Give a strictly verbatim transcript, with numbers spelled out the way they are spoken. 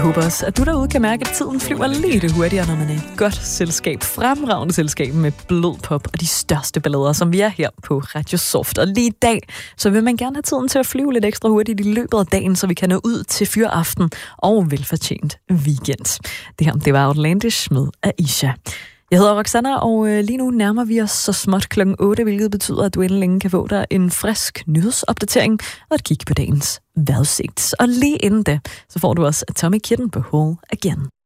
håber også, at du derude kan mærke, at tiden flyver lidt hurtigere, når man er i godt selskab. Fremragende selskab med blød pop og de største ballader, som vi er her på Radio Soft. Og lige i dag, så vil man gerne have tiden til at flyve lidt ekstra hurtigt i løbet af dagen, så vi kan nå ud til fyraften og velfortjent weekend. Det her, det var Outlandish med Aisha. Jeg hedder Roxanna, og lige nu nærmer vi os så småt klokken otte, hvilket betyder, at du endelig kan få dig en frisk nyhedsopdatering og et kig på dagens vejrudsigt. Og lige inden da, så får du også Tommy Kitten på Whole Again.